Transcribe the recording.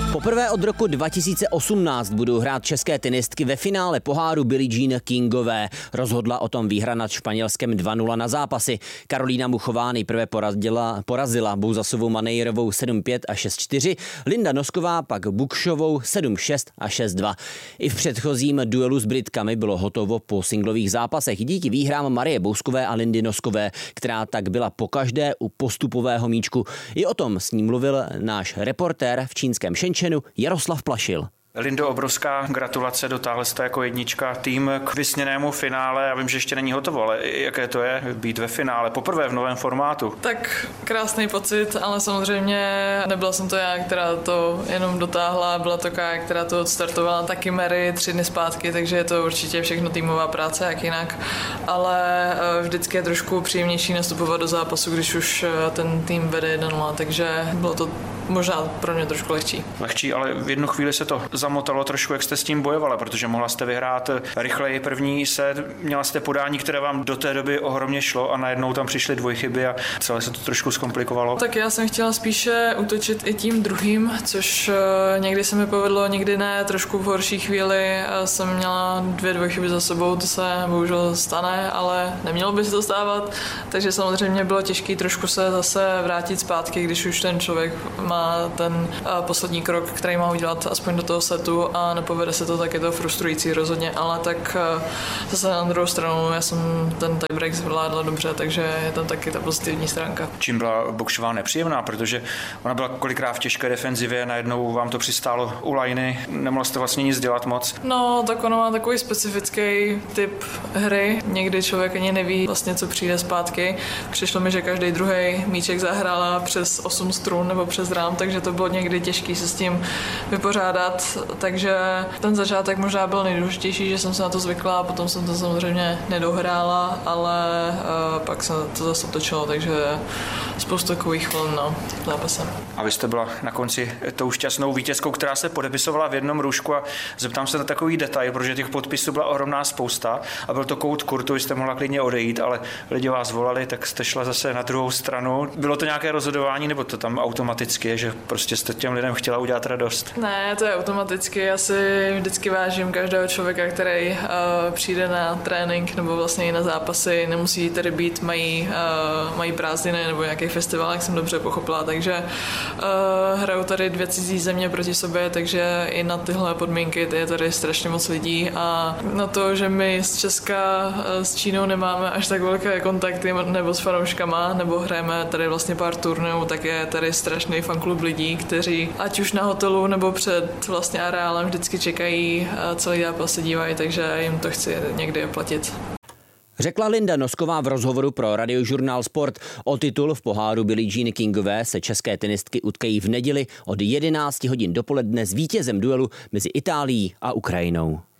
Poprvé od roku 2018 budou hrát české tenistky ve finále poháru Billie Jean Kingové. Rozhodla o tom výhra nad Španělskem 2-0 na zápasy. Karolína Muchová nejprve porazila Bouzasovou Manejrovou 7-5 a 6-4, Linda Nosková pak Bukšovou 7-6 a 6-2. I v předchozím duelu s Britkami bylo hotovo po singlových zápasech díky výhrám Marie Bouskové a Lindy Noskové, která tak byla pokaždé u postupového míčku. I o tom s ním mluvil náš reportér v čínském Shenzhenu Jaroslav Plašil. Lindo, obrovská gratulace, dotáhli jste jako jednička tým k vysněnému finále. Já vím, že ještě není hotovo, ale jaké to je být ve finále poprvé v novém formátu? Tak krásný pocit, ale samozřejmě nebyla jsem to já, která to jenom dotáhla, byla to Kája, která to odstartovala, taky Mary 3 dny zpátky, takže je to určitě všechno týmová práce, jak jinak. Ale vždycky je trošku příjemnější nastupovat do zápasu, když už ten tým vede 1-0, takže bylo to možná pro mě trošku lehčí. Lehčí, ale v jednu chvíli se to zamotalo trošku, jak jste s tím bojovala, protože mohla jste vyhrát rychleji první set, měla jste podání, které vám do té doby ohromně šlo a najednou tam přišly dvojchyby a celé se to trošku zkomplikovalo. Tak já jsem chtěla spíše útočit i tím druhým, což někdy se mi povedlo, někdy ne, trošku v horší chvíli jsem měla 2 dvojchyby za sebou, to se bohužel stane, ale nemělo by se to stávat, takže samozřejmě bylo těžké trošku se zase vrátit zpátky, když už ten člověk má ten poslední krok, který má udělat aspoň do toho setu a nepovede se to, tak je to frustrující rozhodně, ale tak zase na druhou stranu já jsem ten tiebreak zvládla dobře, takže je tam taky ta pozitivní stránka. Čím byla Bukšová nepříjemná, protože ona byla kolikrát v těžké defenzivě, najednou vám to přistálo u lajny, nemohla jste vlastně nic dělat moc. No, tak ona má takový specifický typ hry, někdy člověk ani neví vlastně, co přijde zpátky. Přišlo mi, že každý druhý míček zahrála přes 8 strun nebo přes rám, takže to bylo někdy těžké se s tím vypořádat, takže ten začátek možná byl nejdůležitější, že jsem se na to zvykla a potom jsem to samozřejmě nedohrála, ale pak se to zase otočilo, takže spoustu takových vln v zápase. A vy jste byla na konci tou šťastnou vítězkou, která se podepisovala v jednom růžku a zeptám se na takový detail, protože těch podpisů byla ohromná spousta a byl to kout kurtu, jste mohla klidně odejít, ale lidi vás volali, tak jste šla zase na druhou stranu. Bylo to nějaké rozhodování nebo to tam automaticky, že prostě jste těm lidem chtěla udělat radost? Ne, to je automaticky. Já si vždycky vážím každého člověka, který přijde na trénink nebo vlastně i na zápasy. Nemusí tady být, mají prázdniny nebo nějaký festival, jak jsem dobře pochopila, takže hrajou tady 2 cizí země proti sobě, takže i na tyhle podmínky je tady strašně moc lidí a na to, že my z Česka s Čínou nemáme až tak velké kontakty nebo s fanouškama, nebo hrajeme tady vlastně pár turnajů, tak je tady strašný fanklub lidí, kteří ať už na hotelu nebo před vlastně areálem vždycky čekají, celý zápas se dívají, takže jim to chci někdy oplatit. Řekla Linda Nosková v rozhovoru pro Radiožurnál Sport. O titul v poháru Billie Jean Kingové se české tenistky utkají v neděli od 11 hodin dopoledne s vítězem duelu mezi Itálií a Ukrajinou.